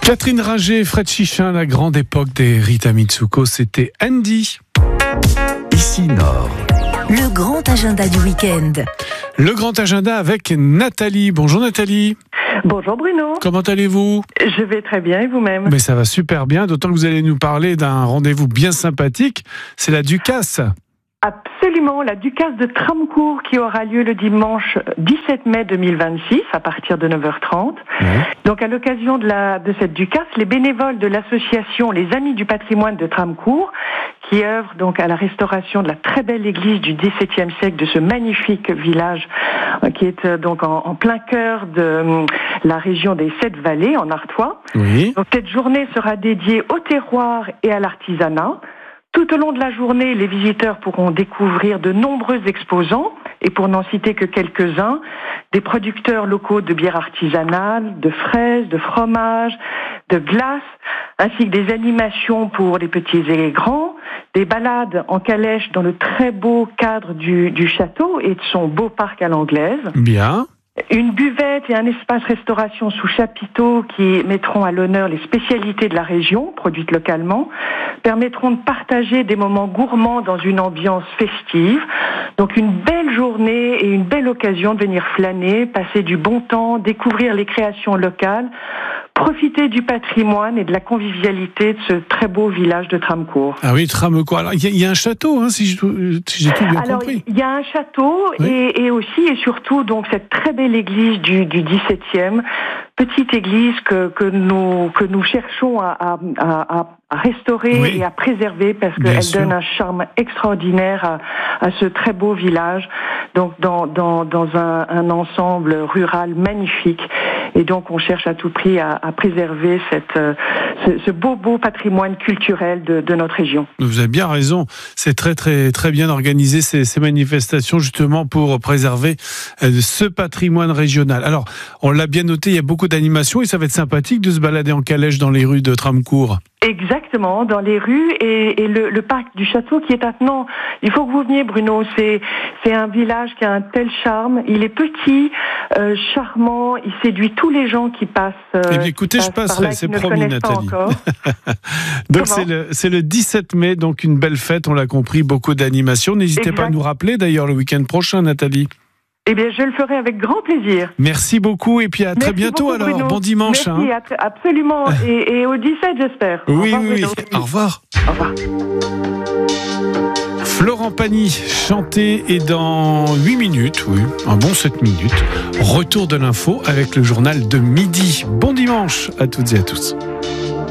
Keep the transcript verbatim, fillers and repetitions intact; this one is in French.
Catherine Ringer, Fred Chichin, la grande époque des Rita Mitsuko, c'était Andy. Ici Nord. Le grand agenda du week-end. Le grand agenda avec Nathalie. Bonjour Nathalie. Bonjour Bruno. Comment allez-vous ? Je vais très bien et vous-même ? Mais ça va super bien, d'autant que vous allez nous parler d'un rendez-vous bien sympathique. C'est la Ducasse. Absolument, la Ducasse de Tramcourt qui aura lieu le dimanche dix-sept mai deux mille vingt-six à partir de neuf heures trente. Mmh. Donc à l'occasion de, la, de cette Ducasse, les bénévoles de l'association Les Amis du Patrimoine de Tramcourt, qui œuvrent donc à la restauration de la très belle église du dix-septième siècle de ce magnifique village qui est donc en, en plein cœur de la région des Sept Vallées en Artois. Oui. Donc cette journée sera dédiée au terroir et à l'artisanat. Tout au long de la journée, les visiteurs pourront découvrir de nombreux exposants, et pour n'en citer que quelques-uns, des producteurs locaux de bières artisanales, de fraises, de fromages, de glaces, ainsi que des animations pour les petits et les grands, des balades en calèche dans le très beau cadre du, du château et de son beau parc à l'anglaise. Bien. Une buvette et un espace restauration sous chapiteau qui mettront à l'honneur les spécialités de la région, produites localement, permettront de partager des moments gourmands dans une ambiance festive. Donc une belle journée et une belle occasion de venir flâner, passer du bon temps, découvrir les créations locales, profiter du patrimoine et de la convivialité de ce très beau village de Tramcourt. Ah oui, Tramcourt. Alors, il y, y a un château, hein, si, je, si j'ai tout bien Alors, compris. Il y a un château, oui. et, et aussi et surtout donc cette très belle église du, du dix-septième, petite église que, que, nous, que nous cherchons à, à, à, à restaurer oui. et à préserver parce qu'elle donne un charme extraordinaire à, à ce très beau village, donc dans, dans, dans un, un ensemble rural magnifique. Et donc, on cherche à tout prix à, à préserver cette, euh, ce, ce beau, beau patrimoine culturel de, de notre région. Vous avez bien raison. C'est très, très, très bien organisé ces, ces manifestations, justement, pour préserver euh, ce patrimoine régional. Alors, on l'a bien noté, il y a beaucoup d'animations et ça va être sympathique de se balader en calèche dans les rues de Tramcourt. Exactement, dans les rues et, et le, le parc du château qui est attenant. Il faut que vous veniez, Bruno. C'est, c'est un village qui a un tel charme. Il est petit, euh, charmant. Il séduit tous les gens qui passent. Euh, eh bien, écoutez, je passerai, c'est promis, Nathalie. donc c'est le, c'est le dix-sept mai, donc une belle fête. On l'a compris, beaucoup d'animations. N'hésitez exact. pas à nous rappeler d'ailleurs le week-end prochain, Nathalie. Eh bien, je le ferai avec grand plaisir. Merci beaucoup et puis à Merci très bientôt beaucoup, alors. Bruno. Bon dimanche. Merci, hein. absolument. Et, et au dix-sept, j'espère. Oui, au revoir, oui, oui. Au revoir. Au revoir. Florent Pagny, chanté et dans huit minutes, oui, un bon sept minutes. Retour de l'info avec le journal de midi. Bon dimanche à toutes et à tous.